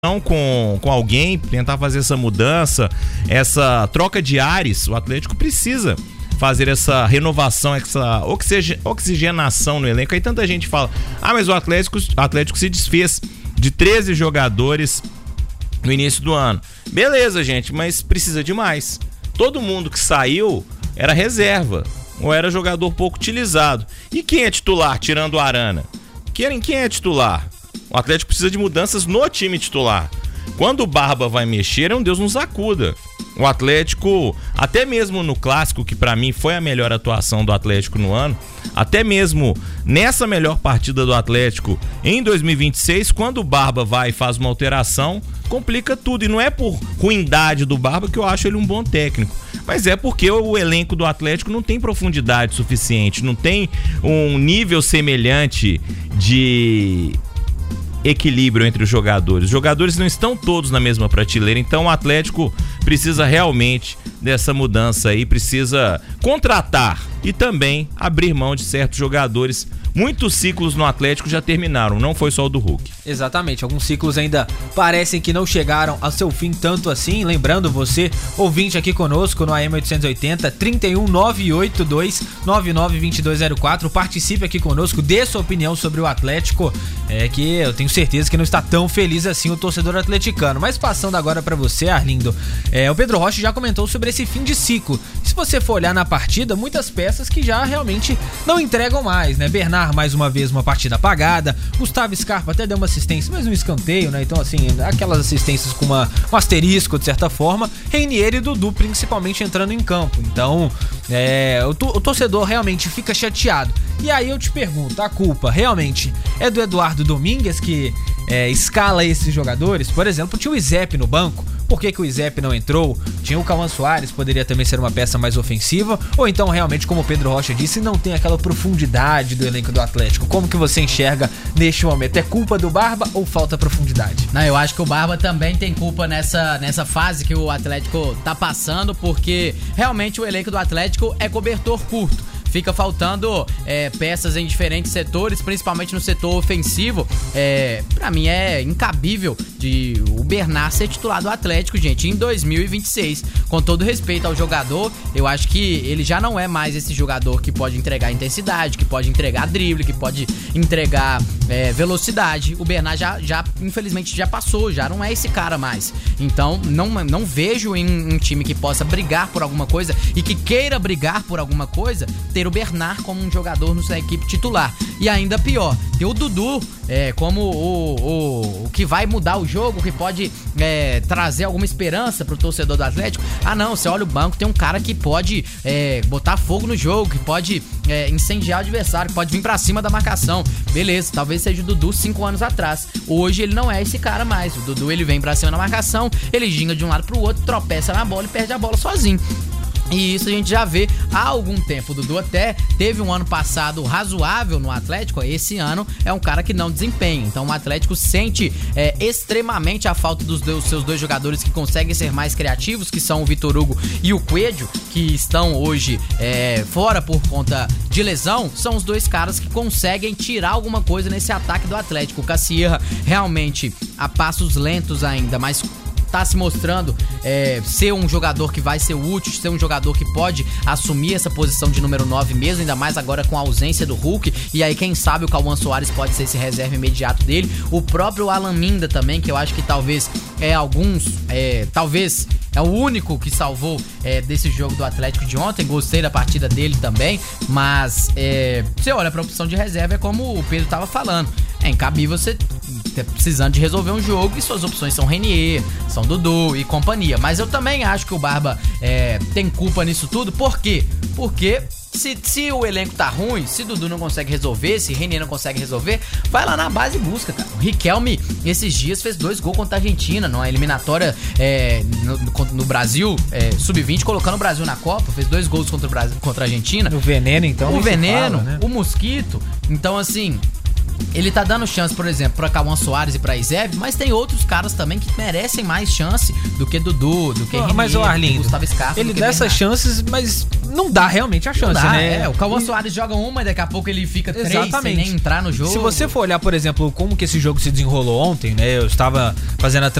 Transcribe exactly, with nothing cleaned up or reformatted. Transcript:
Com, com alguém, tentar fazer essa mudança, essa troca de ares. O Atlético precisa fazer essa renovação, essa oxigenação no elenco. Aí tanta gente fala, ah, mas o Atlético, o Atlético se desfez de treze jogadores no início do ano. Beleza, gente, mas precisa de mais. Todo mundo que saiu era reserva, ou era jogador pouco utilizado. E quem é titular, tirando o Arana? Quem, quem é titular? O Atlético precisa de mudanças no time titular. Quando o Barba vai mexer, é um Deus nos acuda. O Atlético, até mesmo no Clássico, que pra mim foi a melhor atuação do Atlético no ano, até mesmo nessa melhor partida do Atlético em dois mil e vinte e seis, quando o Barba vai e faz uma alteração, complica tudo. E não é por ruindade do Barba que eu acho ele um bom técnico, mas é porque o elenco do Atlético não tem profundidade suficiente, não tem um nível semelhante de equilíbrio entre os jogadores. Os jogadores não estão todos na mesma prateleira, então o Atlético precisa realmente dessa mudança aí, precisa contratar e também abrir mão de certos jogadores. Muitos ciclos no Atlético já terminaram, não foi só o do Hulk. Exatamente, alguns ciclos ainda parecem que não chegaram ao seu fim tanto assim. Lembrando você, ouvinte aqui conosco no A M oitocentos e oitenta, trinta e um, nove oito dois, nove nove dois dois zero quatro, participe aqui conosco, dê sua opinião sobre o Atlético, é que eu tenho certeza que não está tão feliz assim o torcedor atleticano. Mas passando agora para você, Arlindo, é, o Pedro Rocha já comentou sobre esse fim de ciclo. Se você for olhar na partida, muitas peças que já realmente não entregam mais, né? Bernard mais uma vez uma partida apagada, Gustavo Scarpa até deu uma assistência, mas um escanteio, né? Então assim, aquelas assistências com uma, um asterisco de certa forma. Reinier e Dudu principalmente entrando em campo. Então é, o, o torcedor realmente fica chateado. E aí eu te pergunto, a culpa realmente é do Eduardo Domingues que é, escala esses jogadores? Por exemplo, tinha o Izep no banco. Por que, que o Izep não entrou? Tinha o Cauã Soares, poderia também ser uma peça mais ofensiva. Ou então realmente, como o Pedro Rocha disse, não tem aquela profundidade do elenco do Atlético. Como que você enxerga neste momento? É culpa do Barba ou falta profundidade? Não, eu acho que o Barba também tem culpa nessa, nessa fase que o Atlético tá passando, porque realmente o elenco do Atlético é cobertor curto. Fica faltando é, peças em diferentes setores, principalmente no setor ofensivo. É, pra mim é incabível de o Bernard ser titular do Atlético, gente, em dois mil e vinte e seis. Com todo respeito ao jogador, eu acho que ele já não é mais esse jogador que pode entregar intensidade, que pode entregar drible, que pode entregar é, velocidade. O Bernard já, já, infelizmente, já passou, já não é esse cara mais. Então, não, não vejo em um time que possa brigar por alguma coisa e que queira brigar por alguma coisa, ter o Bernard como um jogador na sua equipe titular. E ainda pior, ter o Dudu é, como o, o, o que vai mudar o jogo, que pode é, trazer alguma esperança pro torcedor do Atlético. Ah não, você olha o banco, tem um cara que pode é, botar fogo no jogo, que pode é, incendiar o adversário, que pode vir pra cima da marcação. Beleza, talvez seja o Dudu cinco anos atrás. Hoje ele não é esse cara mais. O Dudu, ele vem pra cima da marcação, ele ginga de um lado pro outro, tropeça na bola e perde a bola sozinho. E isso a gente já vê há algum tempo. O Dudu até teve um ano passado razoável no Atlético. Esse ano é um cara que não desempenha. Então o Atlético sente é, extremamente a falta dos, dos seus dois jogadores que conseguem ser mais criativos, que são o Vitor Hugo e o Coelho, que estão hoje é, fora por conta de lesão. São os dois caras que conseguem tirar alguma coisa nesse ataque do Atlético. O Cassierra realmente a passos lentos ainda, mas tá se mostrando é, ser um jogador que vai ser útil, ser um jogador que pode assumir essa posição de número nove mesmo, ainda mais agora com a ausência do Hulk. E aí quem sabe o Cauã Soares pode ser esse reserva imediato dele. O próprio Alan Minda também, que eu acho que talvez é alguns, é, talvez é o único que salvou é, desse jogo do Atlético de ontem. Gostei da partida dele também, mas é, você olha pra opção de reserva, é como o Pedro tava falando, é incabível você tá precisando de resolver um jogo e suas opções são Reinier, são Dudu e companhia. Mas eu também acho que o Barba é, tem culpa nisso tudo. Por quê? Porque se, se o elenco tá ruim, se Dudu não consegue resolver, se Reinier não consegue resolver, vai lá na base e busca, cara. O Riquelme, esses dias, fez dois gols contra a Argentina, numa eliminatória é, no, no Brasil, é, sub vinte, colocando o Brasil na Copa, fez dois gols contra, o Brasil, contra a Argentina. O Veneno, então. O Veneno, fala, né? O Mosquito. Então, assim, ele tá dando chance, por exemplo, pra Cauã Soares e pra Izeb, mas tem outros caras também que merecem mais chance do que Dudu, do que Ah, Renê, mas o do que Arlindo, Gustavo Scarpa. ele do que dá essas Bernardo. chances, mas não dá realmente a chance, Não dá, né? É, o Cauã Soares joga uma e daqui a pouco ele fica três Exatamente. sem nem entrar no jogo. Se você for olhar, por exemplo, como que esse jogo se desenrolou ontem, né? Eu estava fazendo a